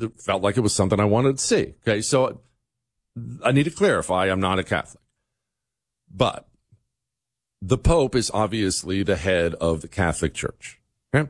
it felt like it was something I wanted to see. Okay, so I need to clarify, I'm not a Catholic. But the Pope is obviously the head of the Catholic Church. Okay?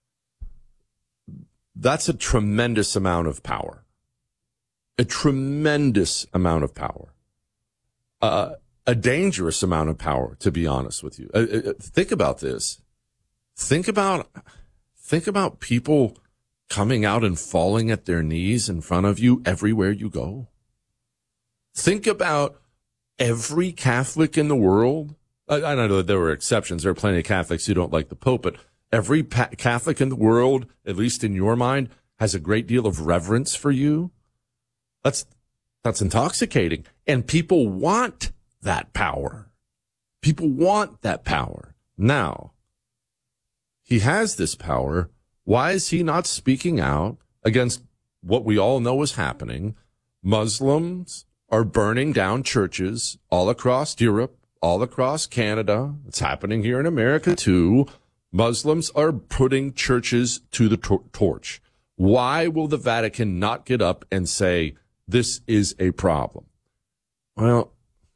That's a tremendous amount of power. A tremendous amount of power. A dangerous amount of power, to be honest with you. Think about this. Think about people coming out and falling at their knees in front of you everywhere you go. Think about every Catholic in the world. I know that there were exceptions. There are plenty of Catholics who don't like the Pope, but every Catholic in the world, at least in your mind, has a great deal of reverence for you. That's intoxicating. And people want that power. People want that power. Now, he has this power. Why is he not speaking out against what we all know is happening? Muslims are burning down churches all across Europe, all across Canada. It's happening here in America too. Muslims are putting churches to the torch. Why will the Vatican not get up and say, this is a problem? Well,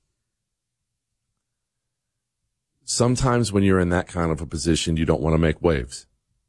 sometimes when you're in that kind of a position, you don't want to make waves.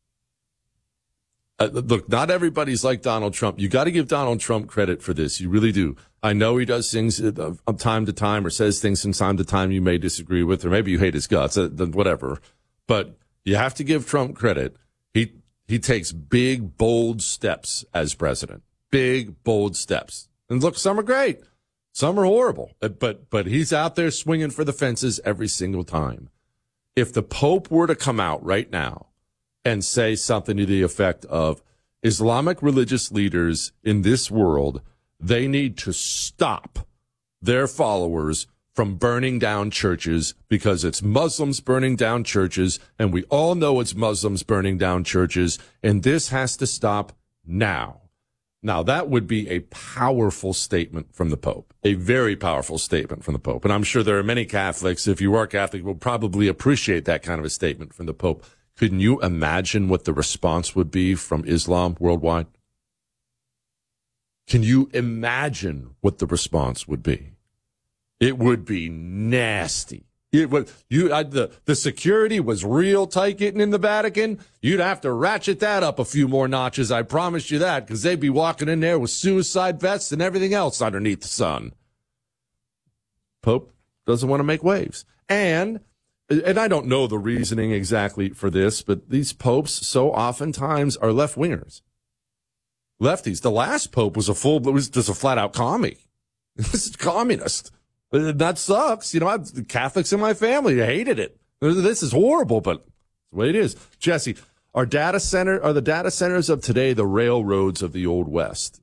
Look, not everybody's like Donald Trump. You got to give Donald Trump credit for this. You really do. I know he does things from time to time or says things from time to time you may disagree with, or maybe you hate his guts, whatever. But you have to give Trump credit. He takes big, bold steps as president. Big, bold steps. And look, some are great. Some are horrible. But he's out there swinging for the fences every single time. If the Pope were to come out right now and say something to the effect of Islamic religious leaders in this world, they need to stop their followers from burning down churches because it's Muslims burning down churches, and we all know it's Muslims burning down churches, and this has to stop now. Now, that would be a powerful statement from the Pope, a very powerful statement from the Pope. And I'm sure there are many Catholics, if you are Catholic, will probably appreciate that kind of a statement from the Pope. Couldn't you imagine what the response would be from Islam worldwide? Can you imagine what the response would be? It would be nasty. It would. The security was real tight getting in the Vatican. You'd have to ratchet that up a few more notches. I promise you that, because they'd be walking in there with suicide vests and everything else underneath the sun. Pope doesn't want to make waves, and I don't know the reasoning exactly for this, but these popes so oftentimes are left-wingers. Lefties. The last pope was just a flat-out commie. This is communist. That sucks. You know, I have Catholics in my family. I hated it. This is horrible, but it's the way it is. Jesse, are the data centers of today the railroads of the Old West?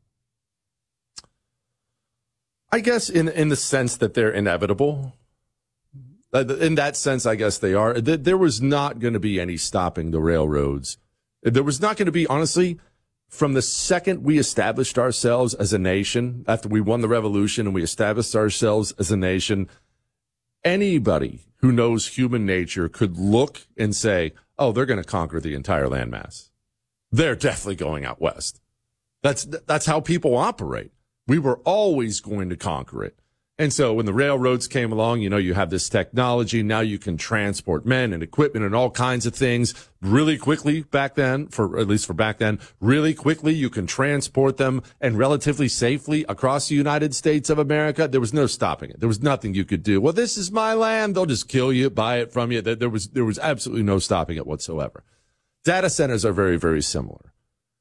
I guess in the sense that they're inevitable. In that sense, I guess they are. There was not going to be any stopping the railroads. There was not going to be, honestly, from the second we established ourselves as a nation, after we won the revolution and we established ourselves as a nation, anybody who knows human nature could look and say, oh, they're going to conquer the entire landmass. They're definitely going out west. That's how people operate. We were always going to conquer it. And so when the railroads came along, you know, you have this technology. Now you can transport men and equipment and all kinds of things really quickly back then, really quickly you can transport them and relatively safely across the United States of America. There was no stopping it. There was nothing you could do. Well, this is my land. They'll just kill you, buy it from you. There was absolutely no stopping it whatsoever. Data centers are very, very similar.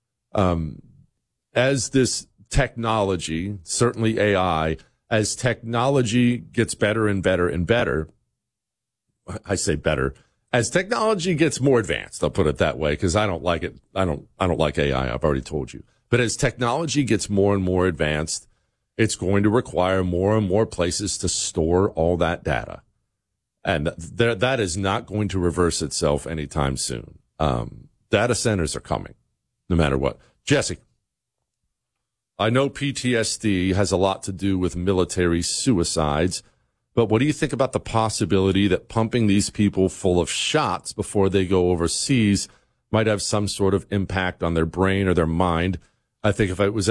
As this technology, certainly AI, as technology gets better and better and better, I say better, as technology gets more advanced, I'll put it that way, because I don't like it. I don't like AI. I've already told you. But as technology gets more and more advanced, it's going to require more and more places to store all that data. And that is not going to reverse itself anytime soon. Data centers are coming, no matter what. Jesse, I know PTSD has a lot to do with military suicides, but what do you think about the possibility that pumping these people full of shots before they go overseas might have some sort of impact on their brain or their mind? I think if it was